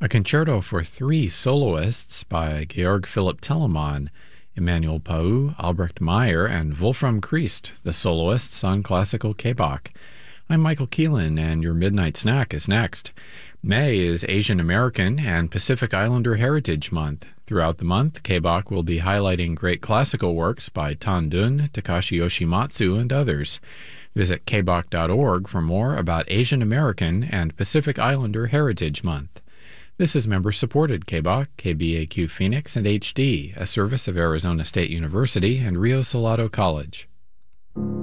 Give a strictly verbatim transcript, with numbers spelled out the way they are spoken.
A concerto for three soloists by Georg Philipp Telemann, Emanuel Pau, Albrecht Meyer, and Wolfram Christ, the soloists on classical K B O C. I'm Michael Keelan, and your Midnight Snack is next. May is Asian American and Pacific Islander Heritage Month. Throughout the month, K B O C will be highlighting great classical works by Tan Dun, Takashi Yoshimatsu, and others. Visit k b o c dot org for more about Asian American and Pacific Islander Heritage Month. This is member-supported K B O C, K B A Q Phoenix, and H D, a service of Arizona State University and Rio Salado College.